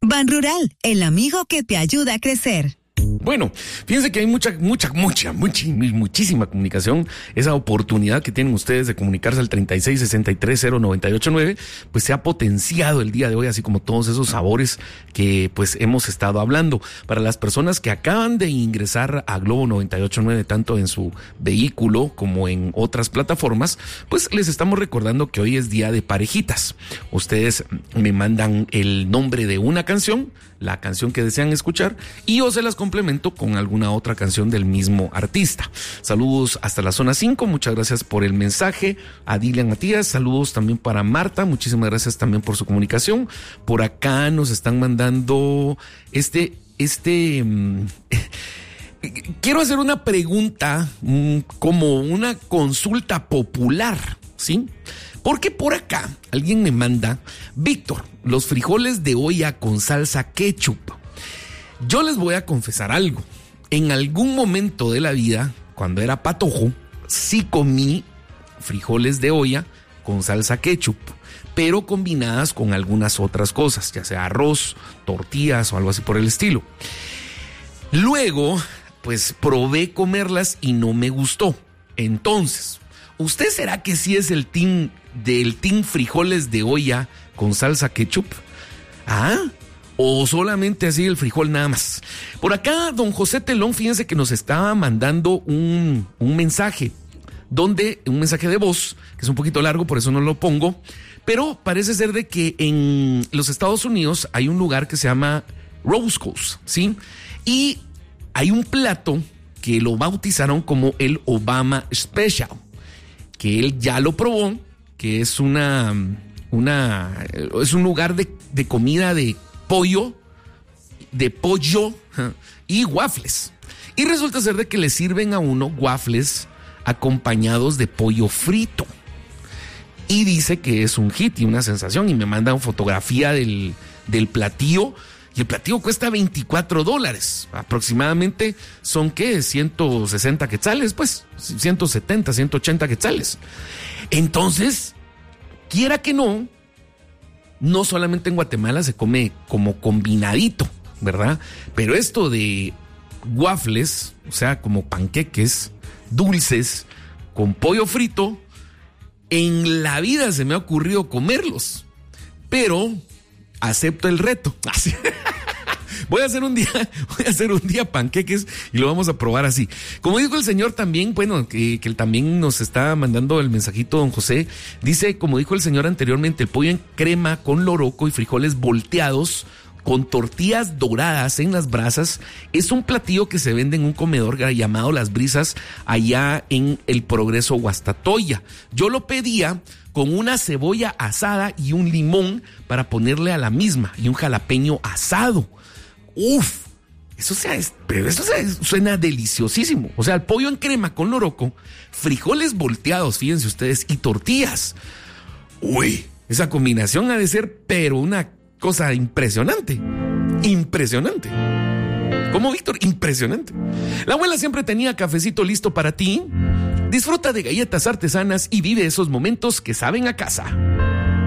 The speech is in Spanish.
Banrural, el amigo que te ayuda a crecer. Bueno, fíjense que hay muchísima comunicación. Esa oportunidad que tienen ustedes de comunicarse al 36630989, pues se ha potenciado el día de hoy, así como todos esos sabores que pues hemos estado hablando. Para las personas que acaban de ingresar a Globo 98.9, tanto en su vehículo como en otras plataformas, pues les estamos recordando que hoy es día de parejitas. Ustedes me mandan el nombre de una canción, la canción que desean escuchar, y yo se las complemento con alguna otra canción del mismo artista. Saludos hasta la zona 5, muchas gracias por el mensaje a Dilian Matías, saludos también para Marta, muchísimas gracias también por su comunicación. Por acá nos están mandando quiero hacer una pregunta, como una consulta popular, ¿sí? Porque por acá alguien me manda: Víctor, los frijoles de olla con salsa ketchup. Yo les voy a confesar algo. En algún momento de la vida, cuando era patojo, sí comí frijoles de olla con salsa ketchup, pero combinadas con algunas otras cosas, ya sea arroz, tortillas o algo así por el estilo. Luego, pues probé comerlas y no me gustó. Entonces, ¿usted será que sí es del team frijoles de olla con salsa ketchup? ¿Ah? ¿O solamente así el frijol nada más? Por acá, don José Telón, fíjense que nos estaba mandando un mensaje, un mensaje de voz, que es un poquito largo, por eso no lo pongo, pero parece ser de que en los Estados Unidos hay un lugar que se llama Roscoe's, ¿sí? Y hay un plato que lo bautizaron como el Obama Special, que él ya lo probó, que es es un lugar de comida de pollo y waffles. Y resulta ser de que le sirven a uno waffles acompañados de pollo frito. Y dice que es un hit y una sensación, y me mandan fotografía del platillo. Y el platillo cuesta $24. Aproximadamente son, ¿qué? 160 quetzales, pues. 170, 180 quetzales. Entonces, quiera que no solamente en Guatemala se come como combinadito, ¿verdad? Pero esto de waffles, o sea, como panqueques dulces con pollo frito, en la vida se me ha ocurrido comerlos. Pero acepto el reto. Así. Voy a hacer un día panqueques y lo vamos a probar así. Como dijo el señor también, bueno, que él también nos está mandando el mensajito, don José, dice, como dijo el señor anteriormente, el pollo en crema con loroco y frijoles volteados con tortillas doradas en las brasas es un platillo que se vende en un comedor llamado Las Brisas, allá en el Progreso Guastatoya. Yo lo pedía con una cebolla asada y un limón para ponerle a la misma, y un jalapeño asado. Uf, eso suena deliciosísimo. O sea, el pollo en crema con loroco, frijoles volteados, fíjense ustedes, y tortillas. Uy, esa combinación ha de ser, pero una cosa impresionante. Impresionante. ¿Cómo, Víctor? Impresionante. La abuela siempre tenía cafecito listo para ti. Disfruta de galletas artesanas y vive esos momentos que saben a casa.